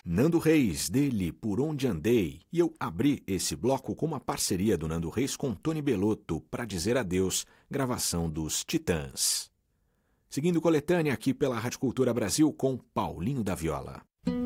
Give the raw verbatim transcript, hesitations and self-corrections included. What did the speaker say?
Nando Reis, dele Por Onde Andei, e eu abri esse bloco com uma parceria do Nando Reis com Tony Bellotto, Pra Dizer Adeus, gravação dos Titãs. Seguindo coletânea aqui pela Rádio Cultura Brasil com Paulinho da Viola.